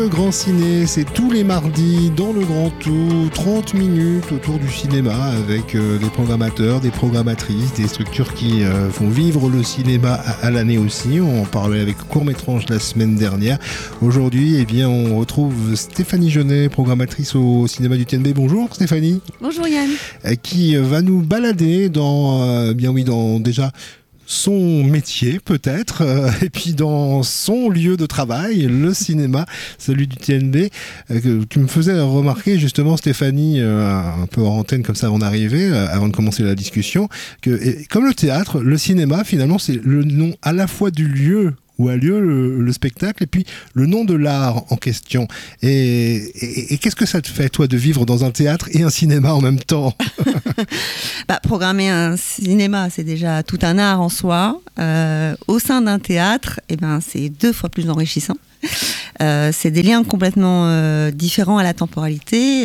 Le Grand Ciné, c'est tous les mardis dans le Grand Tout, 30 minutes autour du cinéma avec des programmateurs, des programmatrices, des structures qui font vivre le cinéma à l'année aussi. On en parlait avec Court-Métrange la semaine dernière. Aujourd'hui, on retrouve Stéphanie Jeunet, programmatrice au cinéma du TNB. Bonjour Stéphanie. Bonjour Yann. Qui va nous balader dans déjà son métier peut-être, et puis dans son lieu de travail, le cinéma, celui du TNB. Tu me faisais remarquer justement, Stéphanie, un peu en antenne comme ça avant d'arriver, avant de commencer la discussion, que comme le théâtre, le cinéma finalement c'est le nom à la fois du lieu où a lieu le spectacle et puis le nom de l'art en question. Et qu'est-ce que ça te fait, toi, de vivre dans un théâtre et un cinéma en même temps? Programmer un cinéma, c'est déjà tout un art en soi. Au sein d'un théâtre, c'est 2 fois plus enrichissant. C'est des liens complètement différents à la temporalité,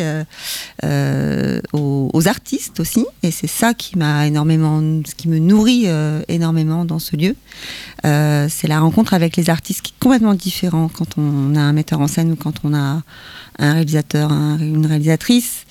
aux artistes aussi, et c'est ça qui me nourrit énormément dans ce lieu. C'est la rencontre avec les artistes qui est complètement différent quand on a un metteur en scène ou quand on a un réalisateur, une réalisatrice,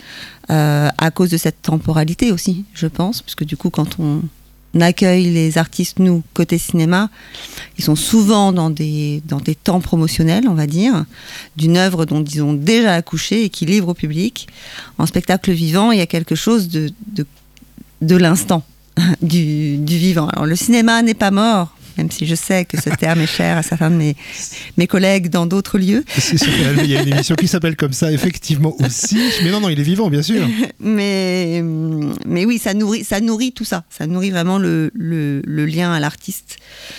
à cause de cette temporalité aussi, je pense, puisque du coup quand on accueille les artistes, nous, côté cinéma, ils sont souvent dans des temps promotionnels, on va dire, d'une œuvre dont ils ont déjà accouché et qui livre au public. En spectacle vivant, il y a quelque chose de l'instant, du vivant. Alors le cinéma n'est pas mort, même si je sais que ce terme est cher à certains de mes collègues dans d'autres lieux. C'est sûr qu'il y a une émission qui s'appelle comme ça, effectivement aussi. Mais non, il est vivant, bien sûr. Mais oui, ça nourrit tout ça. Ça nourrit vraiment le lien à l'artiste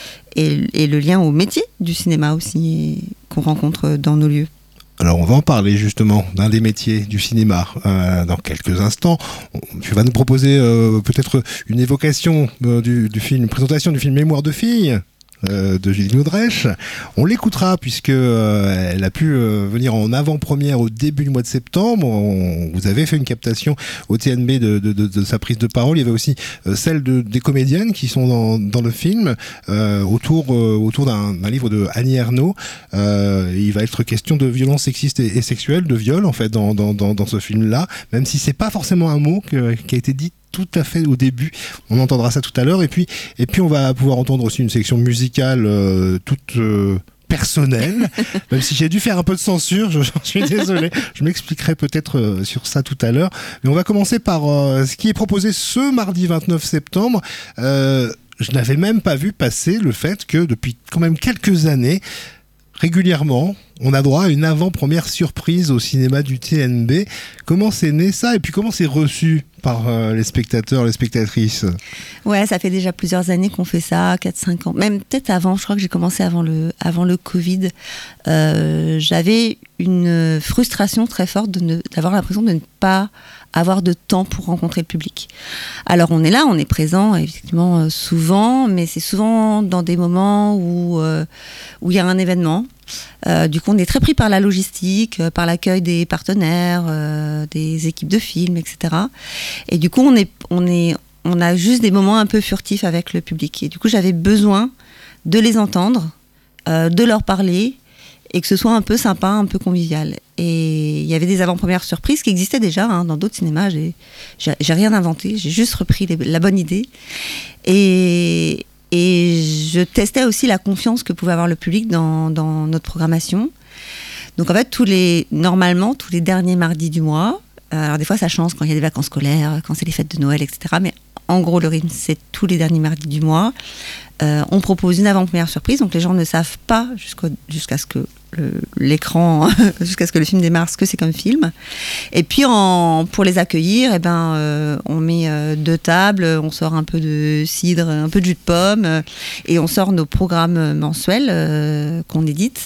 et le lien au métier du cinéma aussi, qu'on rencontre dans nos lieux. Alors on va en parler justement d'un des métiers du cinéma dans quelques instants. Tu vas nous proposer peut-être une évocation du film, une présentation du film Mémoire de fille de Julie Laudrech. On l'écoutera puisque elle a pu venir en avant-première au début du mois de septembre. Vous avez fait une captation au TNB de sa prise de parole. Il y avait aussi celle des comédiennes qui sont dans le film autour d'un livre de Annie Ernaux. Il va être question de violences sexistes et sexuelles, de viol en fait dans ce film-là, même si c'est pas forcément un mot qui a été dit tout à fait au début. On entendra ça tout à l'heure et puis on va pouvoir entendre aussi une section musicale toute personnelle, même si j'ai dû faire un peu de censure, j'en suis désolé, je m'expliquerai peut-être sur ça tout à l'heure, mais on va commencer par ce qui est proposé ce mardi 29 septembre. Je n'avais même pas vu passer le fait que depuis quand même quelques années, régulièrement, on a droit à une avant-première surprise au cinéma du TNB. Comment c'est né ça et puis comment c'est reçu par les spectateurs, les spectatrices? Ouais, ça fait déjà plusieurs années qu'on fait ça, 4-5 ans. Même peut-être avant, je crois que j'ai commencé avant le Covid. J'avais une frustration très forte d'avoir l'impression de ne pas avoir de temps pour rencontrer le public. Alors on est là, on est présent effectivement souvent, mais c'est souvent dans des moments où il y a un événement. Du coup on est très pris par la logistique, par l'accueil des partenaires, des équipes de films, etc. Et du coup on a juste des moments un peu furtifs avec le public. Et du coup j'avais besoin de les entendre, de leur parler, et que ce soit un peu sympa, un peu convivial. Et il y avait des avant-premières surprises qui existaient déjà dans d'autres cinémas. J'ai rien inventé, j'ai juste repris la bonne idée. Et je testais aussi la confiance que pouvait avoir le public dans notre programmation. Donc en fait, normalement, tous les derniers mardis du mois, alors des fois ça change quand il y a des vacances scolaires, quand c'est les fêtes de Noël, etc. Mais en gros, le rythme, c'est tous les derniers mardis du mois. On propose une avant-première surprise, donc les gens ne savent pas jusqu'à ce que l'écran, jusqu'à ce que le film démarre, ce que c'est comme film. Et puis pour les accueillir, on met 2 tables, on sort un peu de cidre, un peu de jus de pomme, et on sort nos programmes mensuels qu'on édite,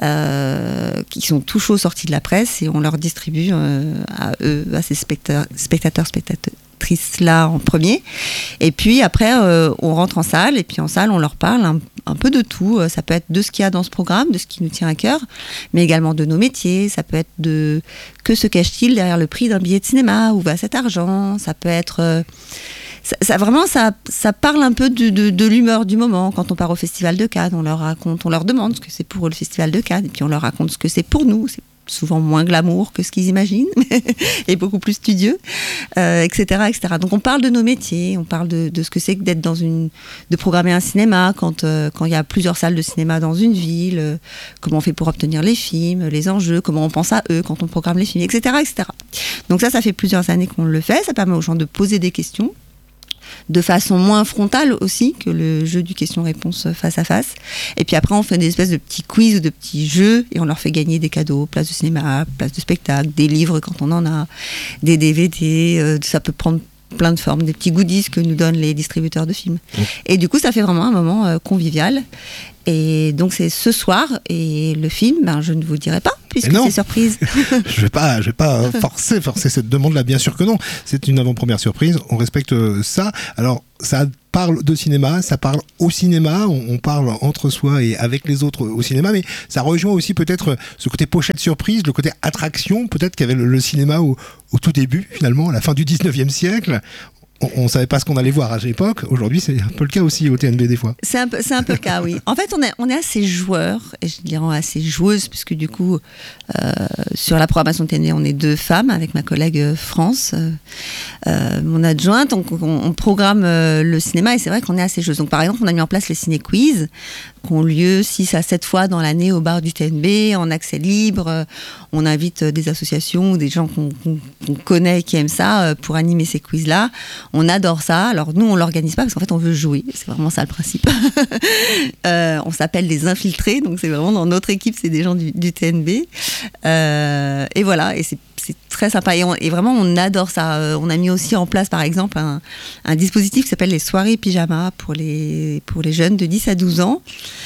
qui sont tout chauds sortis de la presse, et on leur distribue à ces spectatrices là en premier. Et puis après on rentre en salle, et puis en salle on leur parle un peu de tout. Ça peut être de ce qu'il y a dans ce programme, de ce qui nous tient à cœur, mais également de nos métiers. Ça peut être de que se cache-t-il derrière le prix d'un billet de cinéma, où va cet argent. Ça peut être ça parle un peu de l'humeur du moment. Quand on part au Festival de Cannes, on leur demande ce que c'est pour eux, le Festival de Cannes, et puis on leur raconte ce que c'est pour nous. C'est souvent moins glamour que ce qu'ils imaginent, et beaucoup plus studieux, etc., etc. Donc on parle de nos métiers, on parle de ce que c'est que d'être de programmer un cinéma quand il y a plusieurs salles de cinéma dans une ville, comment on fait pour obtenir les films, les enjeux, comment on pense à eux quand on programme les films, etc., etc. Donc ça fait plusieurs années qu'on le fait, ça permet aux gens de poser des questions, de façon moins frontale aussi que le jeu du question-réponse face à face. Et puis après, on fait des espèces de petits quiz ou de petits jeux et on leur fait gagner des cadeaux, places de cinéma, places de spectacle, des livres quand on en a, des DVD, ça peut prendre plein de formes, des petits goodies que nous donnent les distributeurs de films. Et du coup, ça fait vraiment un moment convivial. Et donc c'est ce soir, et le film, je ne vous dirai pas, puisque c'est surprise. Je vais pas forcer cette demande-là, bien sûr que non. C'est une avant-première surprise, on respecte ça. Alors, ça parle de cinéma, ça parle au cinéma, on parle entre soi et avec les autres au cinéma, mais ça rejoint aussi peut-être ce côté pochette surprise, le côté attraction, peut-être qu'avait le cinéma au tout début, finalement, à la fin du 19e siècle. On ne savait pas ce qu'on allait voir à l'époque. Aujourd'hui, c'est un peu le cas aussi au TNB des fois. C'est un peu le cas, oui. En fait, on est assez joueurs, et je dirais assez joueuses, puisque du coup, sur la programmation de TNB, on est 2 femmes, avec ma collègue France, mon adjointe. On programme le cinéma, et c'est vrai qu'on est assez joueuses. Donc, par exemple, on a mis en place les ciné-quiz, qui ont lieu 6 à 7 fois dans l'année au bar du TNB, en accès libre. On invite des associations ou des gens qu'on connaît et qui aiment ça pour animer ces quiz-là. On adore ça. Alors nous, on l'organise pas parce qu'en fait, on veut jouer. C'est vraiment ça le principe. On s'appelle les infiltrés, donc c'est vraiment dans notre équipe, c'est des gens du TNB. Et voilà, et c'est très sympa. Et vraiment, on adore ça. On a mis aussi en place, par exemple, un dispositif qui s'appelle les soirées pyjama pour les jeunes de 10 à 12 ans.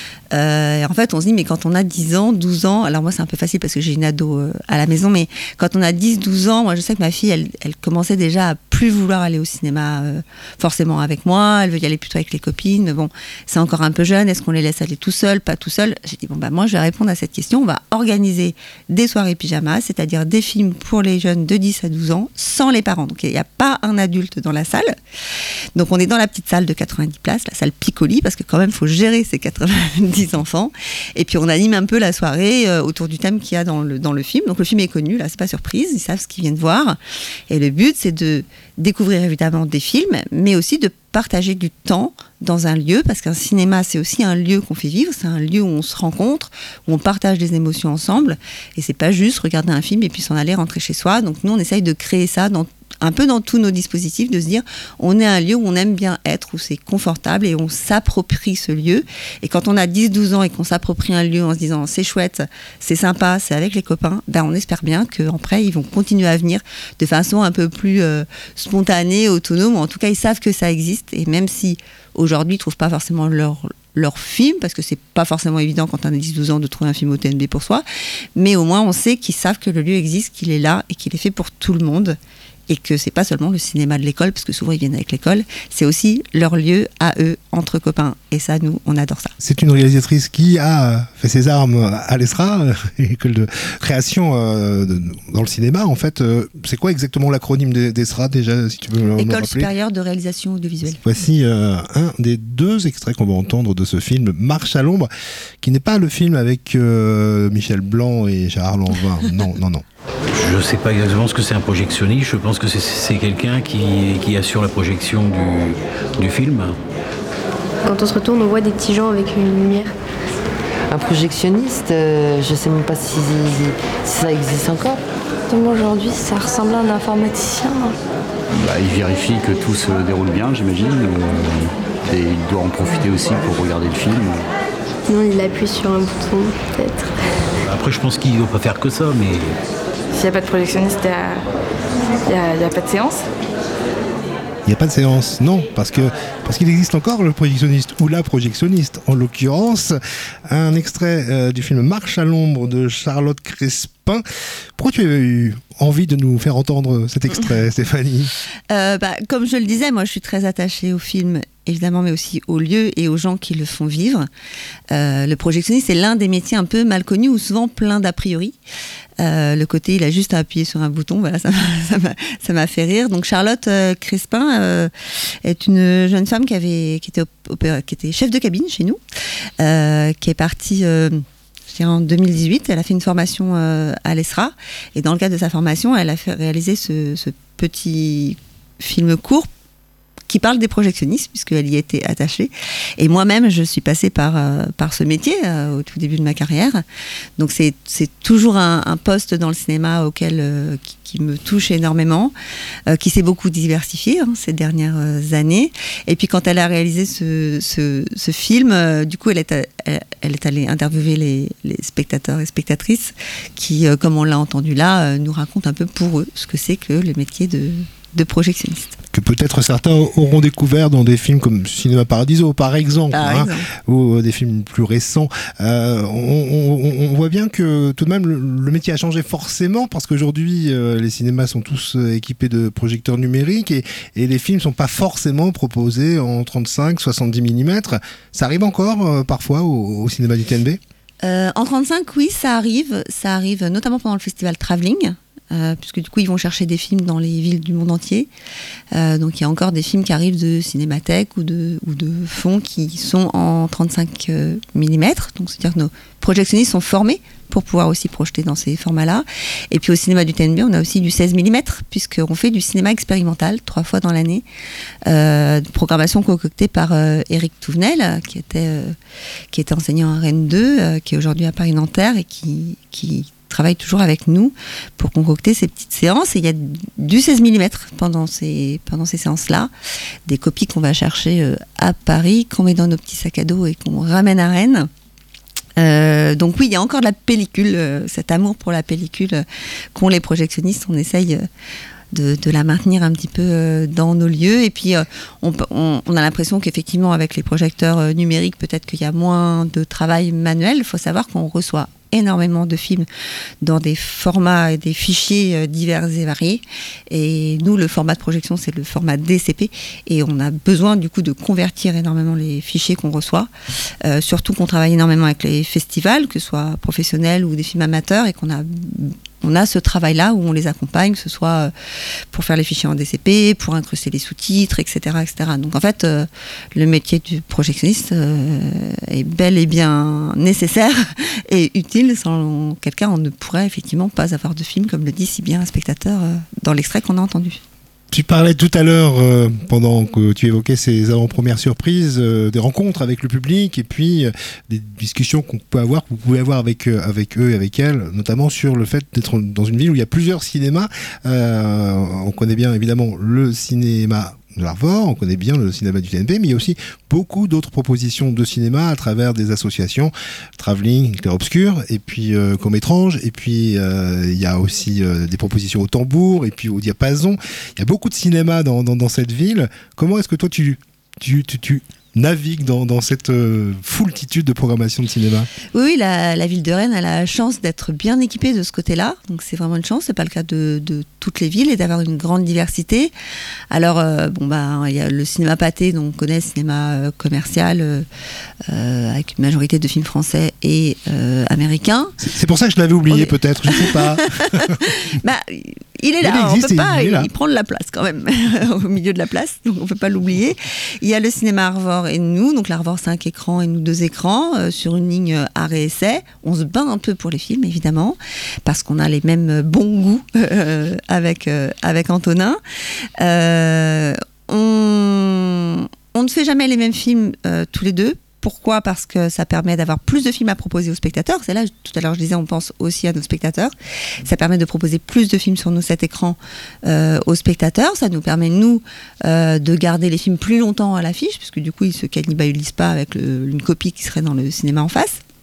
Et en fait, on se dit, mais quand on a 10 ans, 12 ans, alors moi c'est un peu facile parce que j'ai une ado à la maison, mais quand on a 10, 12 ans, moi je sais que ma fille, elle commençait déjà à plus vouloir aller au cinéma forcément avec moi, elle veut y aller plutôt avec les copines, mais bon, c'est encore un peu jeune, est-ce qu'on les laisse aller tout seul, pas tout seul? J'ai dit, moi je vais répondre à cette question, on va organiser des soirées pyjama, c'est-à-dire des films pour les jeunes de 10 à 12 ans, sans les parents, donc il n'y a pas un adulte dans la salle, donc on est dans la petite salle de 90 places, la salle Piccoli, parce que quand même il faut gérer ces 90 enfants, et puis on anime un peu la soirée autour du thème qu'il y a dans le film. Donc le film est connu, là c'est pas surprise, ils savent ce qu'ils viennent voir, et le but c'est de découvrir évidemment des films, mais aussi de partager du temps dans un lieu, parce qu'un cinéma c'est aussi un lieu qu'on fait vivre, c'est un lieu où on se rencontre, où on partage des émotions ensemble, et c'est pas juste regarder un film et puis s'en aller rentrer chez soi. Donc nous on essaye de créer ça un peu dans tous nos dispositifs, de se dire on est un lieu où on aime bien être, où c'est confortable et on s'approprie ce lieu. Et quand on a 10-12 ans et qu'on s'approprie un lieu en se disant c'est chouette, c'est sympa, c'est avec les copains, on espère bien qu'après ils vont continuer à venir de façon un peu plus spontanée, autonome, ou en tout cas ils savent que ça existe, et même si aujourd'hui ils ne trouvent pas forcément leur film, parce que c'est pas forcément évident quand on a 10-12 ans de trouver un film au TNB pour soi, mais au moins on sait qu'ils savent que le lieu existe, qu'il est là et qu'il est fait pour tout le monde, et que c'est pas seulement le cinéma de l'école, parce que souvent ils viennent avec l'école, c'est aussi leur lieu à eux, entre copains, et ça, nous, on adore ça. C'est une réalisatrice qui a fait ses armes à l'ESRA, école de création dans le cinéma, en fait. C'est quoi exactement l'acronyme d'ESRA, déjà, si tu veux me rappeler ? École supérieure de réalisation audiovisuelle. Voici un des 2 extraits qu'on va entendre de ce film, Marche à l'ombre, qui n'est pas le film avec Michel Blanc et Gérard Lanvin. Non. Je ne sais pas exactement ce que c'est un projectionniste. Je pense que c'est quelqu'un qui assure la projection du film. Quand on se retourne, on voit des petits gens avec une lumière. Un projectionniste, je ne sais même pas si ça existe encore. Aujourd'hui, ça ressemble à un informaticien. Il vérifie que tout se déroule bien, j'imagine. Et il doit en profiter aussi pour regarder le film. Sinon, il appuie sur un bouton, peut-être. Après, je pense qu'il ne doit pas faire que ça, mais... S'il n'y a pas de projectionniste, il n'y a pas de séance. Il n'y a pas de séance, non, parce qu'il existe encore le projectionniste, ou la projectionniste. En l'occurrence, un extrait du film Marche à l'ombre de Charlotte Crespin. Pourquoi tu as eu envie de nous faire entendre cet extrait, Stéphanie ? Comme je le disais, moi je suis très attachée au film évidemment, mais aussi aux lieux et aux gens qui le font vivre. Le projectionniste, c'est l'un des métiers un peu mal connus ou souvent plein d'a priori. Le côté, il a juste à appuyer sur un bouton, voilà, ça m'a fait rire. Donc Charlotte Crespin est une jeune femme qui était chef de cabine chez nous, qui est partie... en 2018, elle a fait une formation à l'ESRA, et dans le cadre de sa formation, elle a fait réaliser ce petit film court qui parle des projectionnistes, puisqu'elle y était attachée. Et moi-même, je suis passée par ce métier au tout début de ma carrière. Donc c'est toujours un poste dans le cinéma qui me touche énormément, qui s'est beaucoup diversifié ces dernières années. Et puis quand elle a réalisé ce film, du coup, elle est allée interviewer les spectateurs et spectatrices qui, comme on l'a entendu là, nous racontent un peu pour eux ce que c'est que le métier de projectionniste. Que peut-être certains auront découvert dans des films comme Cinéma Paradiso, par exemple, ou des films plus récents. On voit bien que tout de même le métier a changé forcément, parce qu'aujourd'hui les cinémas sont tous équipés de projecteurs numériques et les films ne sont pas forcément proposés en 35-70 mm. Ça arrive encore parfois au cinéma du TNB ? En 35, oui, ça arrive notamment pendant le festival Travelling. Puisque du coup ils vont chercher des films dans les villes du monde entier, donc il y a encore des films qui arrivent de Cinémathèque ou de fonds qui sont en 35 mm, donc c'est-à-dire que nos projectionnistes sont formés pour pouvoir aussi projeter dans ces formats-là. Et puis au cinéma du TNB, on a aussi du 16 mm, puisqu'on fait du cinéma expérimental 3 fois dans l'année, programmation concoctée par Éric Touvenel, qui était enseignant à Rennes 2, qui est aujourd'hui à Paris-Nanterre et qui travaille toujours avec nous pour concocter ces petites séances. Et il y a du 16 mm pendant ces séances-là, des copies qu'on va chercher à Paris, qu'on met dans nos petits sacs à dos et qu'on ramène à Rennes. Donc oui, il y a encore de la pellicule, cet amour pour la pellicule qu'ont les projectionnistes. On essaye de la maintenir un petit peu dans nos lieux. Et puis on a l'impression qu'effectivement avec les projecteurs numériques, peut-être qu'il y a moins de travail manuel. Il faut savoir qu'on reçoit énormément de films dans des formats et des fichiers divers et variés, et nous le format de projection c'est le format DCP, et on a besoin du coup de convertir énormément les fichiers qu'on reçoit, surtout qu'on travaille énormément avec les festivals, que ce soit professionnels ou des films amateurs, et qu'on a ce travail-là où on les accompagne, que ce soit pour faire les fichiers en DCP, pour incruster les sous-titres, etc., etc. Donc en fait, le métier du projectionniste est bel et bien nécessaire et utile. Sans quelqu'un, on ne pourrait effectivement pas avoir de film, comme le dit si bien un spectateur dans l'extrait qu'on a entendu. Tu parlais tout à l'heure, pendant que tu évoquais ces avant-premières surprises, des rencontres avec le public et puis des discussions que vous pouvez avoir avec eux et avec elles, notamment sur le fait d'être dans une ville où il y a plusieurs cinémas. On connaît bien évidemment le cinéma de l'Arvor, on connaît bien le cinéma du TNP, mais il y a aussi beaucoup d'autres propositions de cinéma à travers des associations, Travelling, Clair Obscur, et puis Comme Étrange, et puis il y a aussi des propositions au tambour, et puis au diapason. Il y a beaucoup de cinéma dans cette ville. Comment est-ce que toi tu navigue dans cette foultitude de programmation de cinéma? Oui, la ville de Rennes a la chance d'être bien équipée de ce côté-là, donc c'est vraiment une chance. C'est pas le cas de toutes les villes, et d'avoir une grande diversité. Alors il y a le cinéma pâté, donc on connaît le cinéma commercial avec une majorité de films français et américains. C'est pour ça que je l'avais oublié, peut-être, je sais pas. Il est là, on peut pas, il prend de la place quand même au milieu de la place, donc on peut pas l'oublier. Il y a le cinéma Arvor et nous, donc l'Arvor 5 écrans et nous 2 écrans, sur une ligne art et essai. On se bat un peu pour les films évidemment, parce qu'on a les mêmes bons goûts avec Antonin. On ne fait jamais les mêmes films tous les deux. Pourquoi ? Parce que ça permet d'avoir plus de films à proposer aux spectateurs. C'est là, tout à l'heure je disais, on pense aussi à nos spectateurs. Ça permet de proposer plus de films sur nos 7 écrans aux spectateurs. Ça nous permet, nous, de garder les films plus longtemps à l'affiche, puisque du coup, ils ne se cannibalisent pas avec une copie qui serait dans le cinéma en face.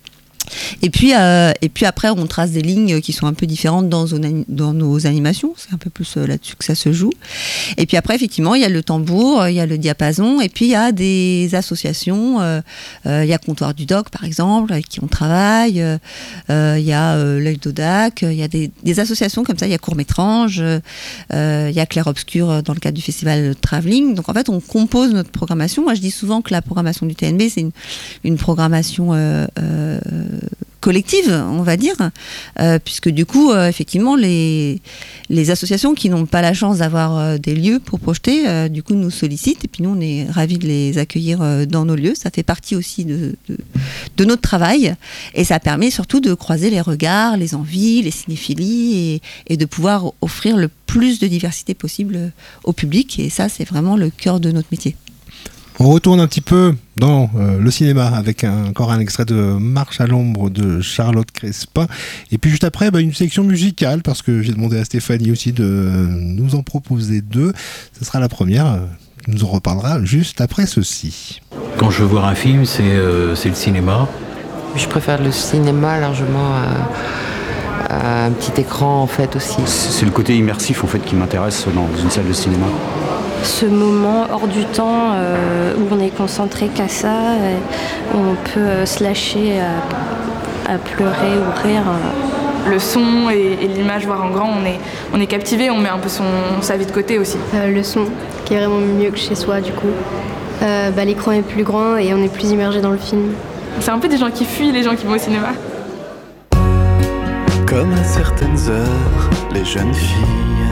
Et puis après, on trace des lignes qui sont un peu différentes dans nos animations. C'est un peu plus là-dessus que ça se joue. Et puis après, effectivement, il y a le tambour, il y a le diapason, et puis il y a des associations. Il y a Comptoir du Doc, par exemple, avec qui on travaille. Il y a l'Œil d'Audac. Il y a des associations comme ça. Il y a Court-Métrange. Il y a Clair Obscur dans le cadre du festival Travelling. Donc en fait, on compose notre programmation. Moi, je dis souvent que la programmation du TNB, c'est une programmation collective, on va dire, puisque du coup, effectivement, les associations qui n'ont pas la chance d'avoir des lieux pour projeter, du coup, nous sollicitent, et puis nous, on est ravis de les accueillir dans nos lieux. Ça fait partie aussi de notre travail, et ça permet surtout de croiser les regards, les envies, les cinéphilies, et de pouvoir offrir le plus de diversité possible au public, et ça, c'est vraiment le cœur de notre métier. On retourne un petit peu dans le cinéma avec encore un extrait de Marche à l'ombre de Charlotte Crespin. Et puis juste après, une sélection musicale, parce que j'ai demandé à Stéphanie aussi de nous en proposer 2. Ce sera la première. Tu nous en reparlera juste après ceci. Quand je veux voir un film, c'est le cinéma. Je préfère le cinéma largement à un petit écran en fait aussi. C'est le côté immersif en fait qui m'intéresse dans une salle de cinéma. Ce moment hors du temps où on est concentré qu'à ça, où on peut se lâcher à pleurer ou rire. Le son et l'image, voir en grand, on est captivé, on met un peu sa vie de côté aussi. Le son, qui est vraiment mieux que chez soi du coup. L'écran est plus grand et on est plus immergé dans le film. C'est un peu des gens qui fuient les gens qui vont au cinéma. Comme à certaines heures, les jeunes filles